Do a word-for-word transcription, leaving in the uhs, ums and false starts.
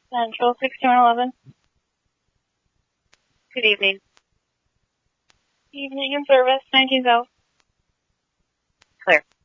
Central sixty-one eleven. Good evening. Evening in service, nineteen South. Clear.